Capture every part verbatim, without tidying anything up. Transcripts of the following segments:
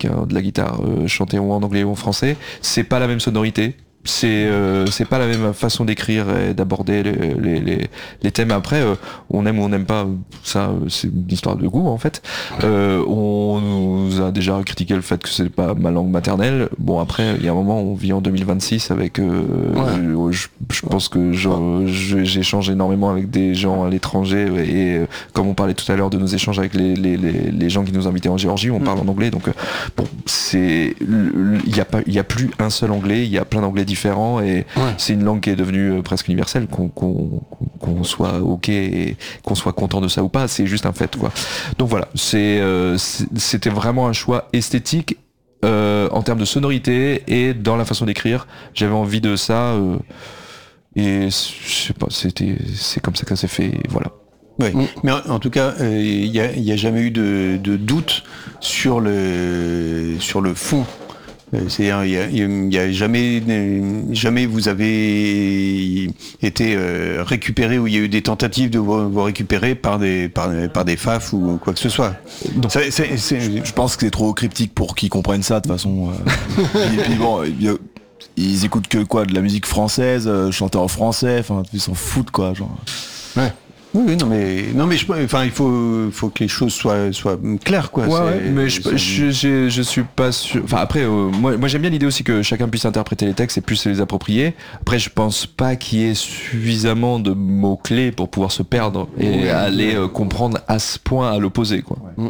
hein, de la guitare euh, chantée ou en anglais ou en français. C'est pas la même sonorité. C'est euh, c'est pas la même façon d'écrire et d'aborder les, les, les, les thèmes. Après, euh, on aime ou on n'aime pas, ça euh, c'est une histoire de goût en fait. Euh, on nous a déjà critiqué le fait que c'est pas ma langue maternelle. Bon après, il y a un moment, on vit en deux mille vingt-six avec. Euh, ouais. je, je pense que je, je, j'échange énormément avec des gens à l'étranger et euh, comme on parlait tout à l'heure de nos échanges avec les, les, les, les gens qui nous invitaient en Géorgie, on mmh. parle en anglais. Donc euh, bon, c'est il y a pas il y a plus un seul anglais, il y a plein d'anglais différents et ouais. c'est une langue qui est devenue euh, presque universelle, qu'on, qu'on, qu'on soit ok et qu'on soit content de ça ou pas, c'est juste un fait quoi. Donc voilà, c'est, euh, c'est c'était vraiment un choix esthétique euh, en termes de sonorité et dans la façon d'écrire. J'avais envie de ça euh, et je sais pas, c'était c'est comme ça que ça s'est fait. Voilà. Oui, mmh. mais en, en tout cas, il euh, n'y a, a jamais eu de, de doute sur le sur le fond. C'est-à-dire, il n'y a, a, a jamais, jamais vous avez été euh, récupéré ou il y a eu des tentatives de vous, vous récupérer par des, par, par des faf ou quoi que ce soit. Donc, c'est, c'est, c'est... Je pense que c'est trop cryptique pour qu'ils comprennent ça de toute façon. Euh... et puis bon, ils écoutent que quoi, de la musique française, euh, chanteurs français, enfin ils s'en foutent quoi, genre. Ouais. Oui, oui, non mais non mais je, enfin il faut faut que les choses soient soient claires quoi. Ouais, ouais mais je, je je je suis pas sûr. Enfin après euh, moi moi j'aime bien l'idée aussi que chacun puisse interpréter les textes et plus se les approprier. Après je pense pas qu'il y ait suffisamment de mots clés pour pouvoir se perdre et ouais, aller euh, comprendre à ce point à l'opposé quoi. Ouais.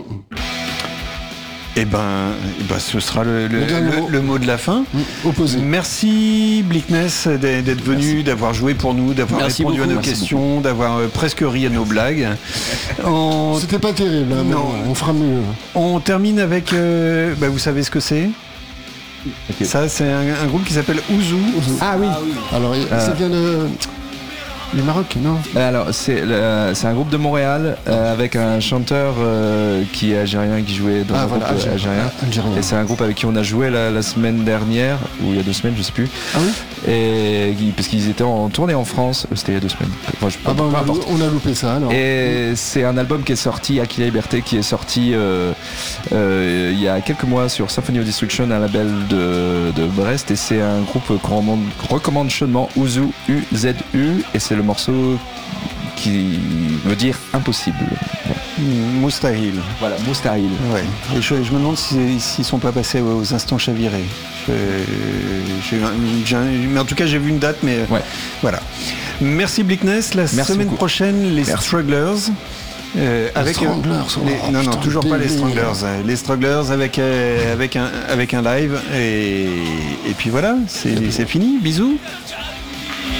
Eh ben, eh ben, ce sera le, le, le, le, le mot de la fin. Mmh, opposé. Merci Bleakness d'être venu, merci. D'avoir joué pour nous, d'avoir merci répondu beaucoup, à nos questions, beaucoup. D'avoir euh, presque ri à nos blagues. On... C'était pas terrible, hein, non. On fera mieux. On termine avec, euh, bah, vous savez ce que c'est ? Okay. Ça, c'est un, un groupe qui s'appelle Ouzou. Ouzou. Ah oui. Ah, oui. Alors, euh, ça vient de... Le Maroc, non ? Alors, c'est, le, c'est un groupe de Montréal euh, avec un chanteur euh, qui est algérien, qui jouait dans ah, un voilà, groupe algérien. algérien. algérien. Et c'est un groupe avec qui on a joué la, la semaine dernière, ou il y a deux semaines, je sais plus. Ah oui ? Et, parce qu'ils étaient en tournée en France, c'était il y a deux semaines. Enfin, je, ah bah, on, a, on a loupé ça alors. Et c'est un album qui est sorti, Aquila Liberté, qui est sorti euh, euh, il y a quelques mois sur Symphony of Destruction, un label de, de Brest. Et c'est un groupe qu'on recommande chaudement, Ouzou, U Z U, et c'est le morceau qui veut dire impossible. Moustahil. Voilà, Moustahil. Ouais. Et je, je me demande s'ils si, sont pas passés aux instants chavirés. Je, j'ai, j'ai, mais en tout cas, j'ai vu une date, mais ouais. Voilà. Merci Bleakness. La Merci semaine beaucoup. Prochaine, les Merci. Strugglers. Euh, avec les Stranglers, un, les, oh, non non toujours pas les Stranglers euh, les Strugglers avec euh, avec un avec un live et et puis voilà c'est c'est fini bisous.